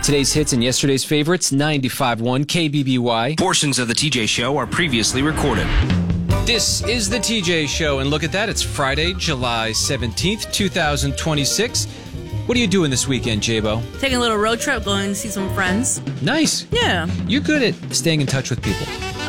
Today's hits and yesterday's favorites, 95.1 KBBY. Portions of the TJ Show are previously recorded. This is the TJ Show, and look at that. It's Friday, July 17th, 2026. What are you doing this weekend, J-Bo? Taking a little road trip, going to see some friends. Nice. Yeah. You're good at staying in touch with people.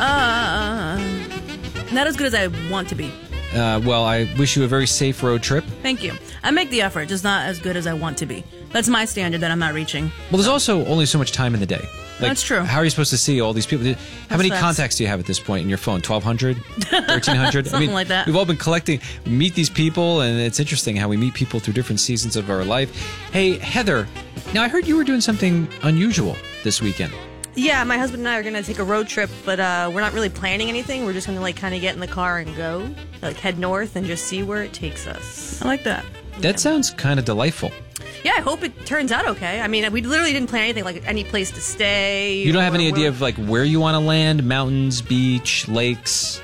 Not as good as I want to be. Well, I wish you a very safe road trip. Thank you. I make the effort, just not as good as I want to be. That's my standard that I'm not reaching. Well, there's also only so much time in the day. That's true. How are you supposed to see all these people? How many facts. contacts do you have at this point in your phone? 1,200? 1,300? Something like that. We've all been collecting, meet these people, and it's interesting how we meet people through different seasons of our life. Hey, Heather, now I heard you were doing something unusual this weekend. Yeah, my husband and I are going to take a road trip, but we're not really planning anything. We're just going to kind of get in the car and go, head north and just see where it takes us. I like that. That sounds kind of delightful. Yeah, I hope it turns out okay. I mean, we literally didn't plan anything, like any place to stay. You don't have any idea of where you want to land? Mountains, beach, lakes?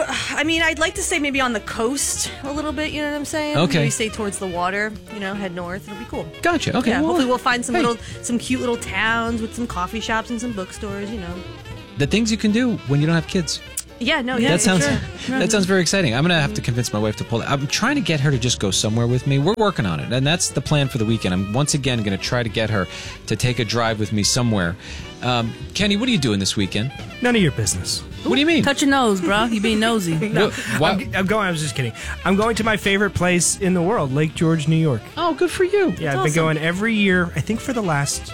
I mean, I'd like to stay maybe on the coast a little bit, you know what I'm saying? Okay. Maybe stay towards the water, head north. It'll be cool. Gotcha. Okay. Yeah, well, hopefully we'll find some cute little towns with some coffee shops and some bookstores, The things you can do when you don't have kids. Yeah, no, That sounds sure. that sounds very exciting. I'm gonna have to convince my wife to pull it. I'm trying to get her to just go somewhere with me. We're working on it, and that's the plan for the weekend. I'm once again gonna try to get her to take a drive with me somewhere. Kenny, what are you doing this weekend? None of your business. What do you mean? Touch your nose, bro. You being nosy. No, Why- I was just kidding. I'm going to my favorite place in the world, Lake George, New York. Oh, good for you. Yeah, I've been going every year, I think for the last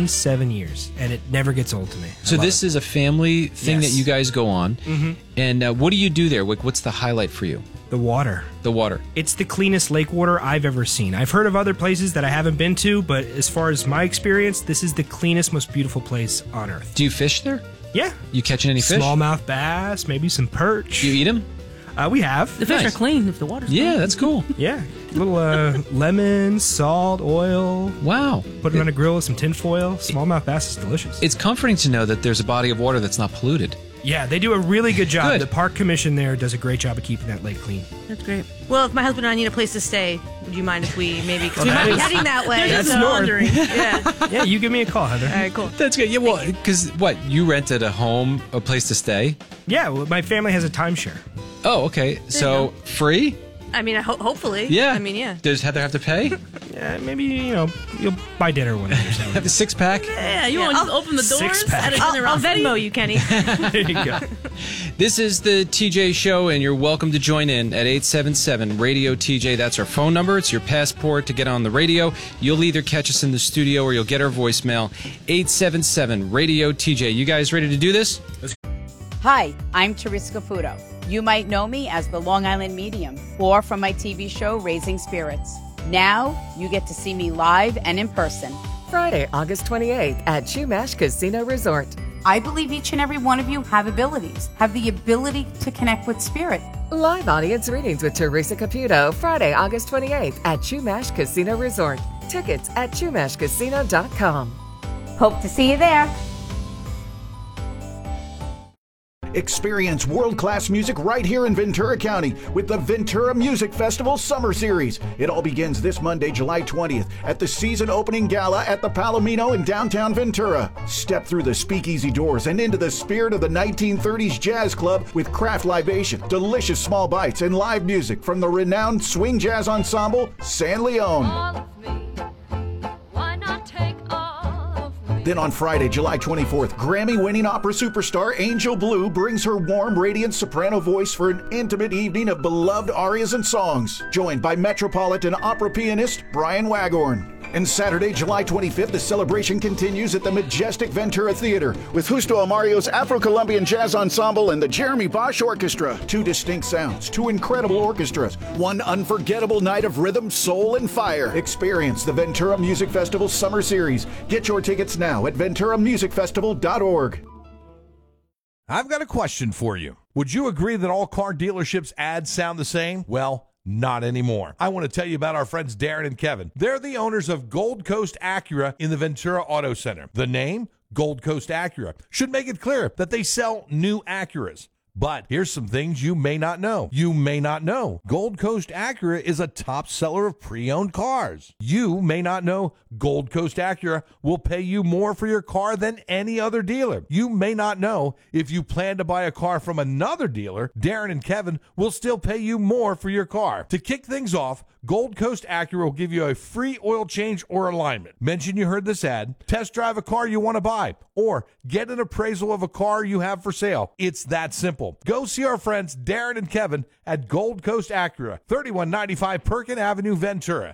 27 years, and it never gets old to me. So this is a family thing Yes. that you guys go on, and what do you do there? What's the highlight for you? The water. The water. It's the cleanest lake water I've ever seen. I've heard of other places that I haven't been to, but as far as my experience, this is the cleanest, most beautiful place on earth. Do you fish there? Yeah. You catching any fish? Smallmouth bass, maybe some perch. Do you eat them? We have. The fish Nice. are clean if the water's Yeah, clean. that's cool. Yeah. Little lemon, salt, oil. Wow. Put it on a grill with some tin foil. Smallmouth bass is delicious. It's comforting to know that there's a body of water that's not polluted. Yeah, they do a really good job. Good. The park commission there does a great job of keeping that lake clean. That's great. Well, if my husband and I need a place to stay, would you mind if we maybe, because we might be heading that way. That's Just north. wondering. Yeah. Yeah, you give me a call, Heather. All right, cool. That's good. Yeah, well, because you rented a home, a place to stay? Yeah, well, my family has a timeshare. Oh, okay. So free? I mean, hopefully. Yeah. I mean, yeah. Does Heather have to pay? Yeah, maybe, you'll buy dinner one night or something. Have a 6-pack? Yeah, you want to just open the doors? Six-pack. At a dinner I'll off. Venmo you, Kenny. There you go. This is the TJ Show, and you're welcome to join in at 877-RADIO-TJ. That's our phone number. It's your passport to get on the radio. You'll either catch us in the studio or you'll get our voicemail. 877-RADIO-TJ. You guys ready to do this? Hi, I'm Teresa Caputo. You might know me as the Long Island Medium or from my TV show, Raising Spirits. Now, you get to see me live and in person. Friday, August 28th at Chumash Casino Resort. I believe each and every one of you have abilities, have the ability to connect with spirit. Live audience readings with Teresa Caputo, Friday, August 28th at Chumash Casino Resort. Tickets at chumashcasino.com. Hope to see you there. Experience world-class music right here in Ventura County with the Ventura Music Festival Summer Series. It all begins this Monday, July 20th at the season opening gala at the Palomino in downtown Ventura. Step through the speakeasy doors and into the spirit of the 1930s jazz club with craft libation, delicious small bites, and live music from the renowned swing jazz ensemble San Leon. Then on Friday, July 24th, Grammy-winning opera superstar Angel Blue brings her warm, radiant soprano voice for an intimate evening of beloved arias and songs, joined by Metropolitan opera pianist Brian Wagorn. And Saturday, July 25th, the celebration continues at the majestic Ventura Theater with Justo Amario's Afro-Colombian Jazz Ensemble and the Jeremy Bosch Orchestra. Two distinct sounds, two incredible orchestras, one unforgettable night of rhythm, soul, and fire. Experience the Ventura Music Festival Summer Series. Get your tickets now at venturamusicfestival.org. I've got a question for you. Would you agree that all car dealerships' ads sound the same? Well, not anymore. I want to tell you about our friends Darren and Kevin. They're the owners of Gold Coast Acura in the Ventura Auto Center. The name, Gold Coast Acura, should make it clear that they sell new Acuras. But here's some things you may not know. You may not know Gold Coast Acura is a top seller of pre-owned cars. You may not know Gold Coast Acura will pay you more for your car than any other dealer. You may not know if you plan to buy a car from another dealer, Darren and Kevin will still pay you more for your car. To kick things off, Gold Coast Acura will give you a free oil change or alignment. Mention you heard this ad, test drive a car you want to buy, or get an appraisal of a car you have for sale. It's that simple. Go see our friends Darren and Kevin at Gold Coast Acura, 3195 Perkin Avenue, Ventura.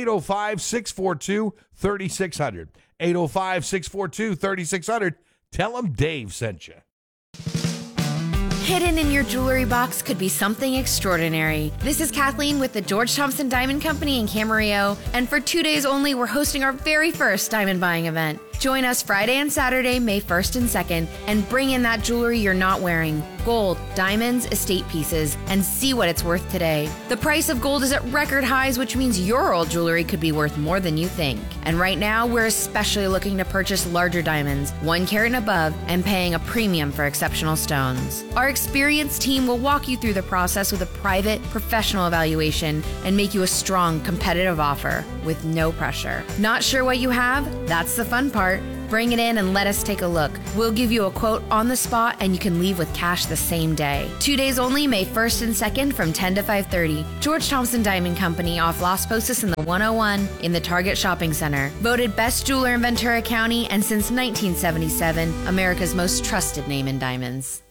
805-642-3600. 805-642-3600. Tell them Dave sent you. Hidden in your jewelry box could be something extraordinary. This is Kathleen with the George Thompson Diamond Company in Camarillo, and for 2 days only, we're hosting our very first diamond buying event. Join us Friday and Saturday, May 1st and 2nd, and bring in that jewelry you're not wearing. Gold, diamonds, estate pieces, and see what it's worth today. The price of gold is at record highs, which means your old jewelry could be worth more than you think. And right now, we're especially looking to purchase larger diamonds, 1 carat and above, and paying a premium for exceptional stones. Our experienced team will walk you through the process with a private, professional evaluation and make you a strong, competitive offer with no pressure. Not sure what you have? That's the fun part. Bring it in and let us take a look. We'll give you a quote on the spot and you can leave with cash the same day. 2 days only, May 1st and 2nd from 10 to 5:30. George Thompson Diamond Company off Las Posas in the 101 in the Target Shopping Center. Voted best jeweler in Ventura County and since 1977, America's most trusted name in diamonds.